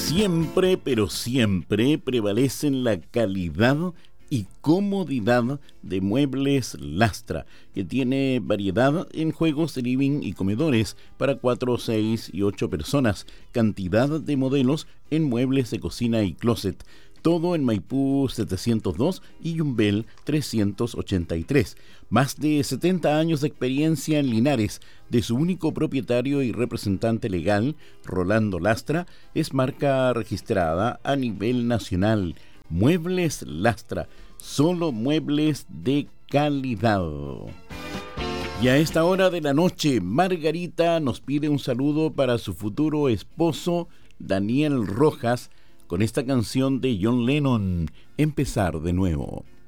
Siempre, pero siempre prevalecen la calidad y comodidad de Muebles Lastra, que tiene variedad en juegos de living y comedores para 4, 6 y 8 personas, cantidad de modelos en muebles de cocina y closet, todo en Maipú 702 y Yumbel 383. Más de 70 años de experiencia en Linares. De su único propietario y representante legal, Rolando Lastra, es marca registrada a nivel nacional. Muebles Lastra, solo muebles de calidad. Y a esta hora de la noche, Margarita nos pide un saludo para su futuro esposo, Daniel Rojas, con esta canción de John Lennon, Empezar de nuevo.